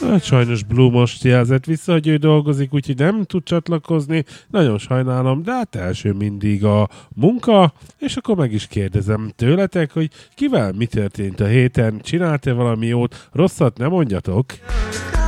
Hát sajnos Blue most jelzett vissza, hogy ő dolgozik, úgyhogy nem tud csatlakozni. Nagyon sajnálom, de hát első mindig a munka, és akkor meg is kérdezem tőletek, hogy kivel mi történt a héten, csinált-e valami jót, rosszat nem mondjatok.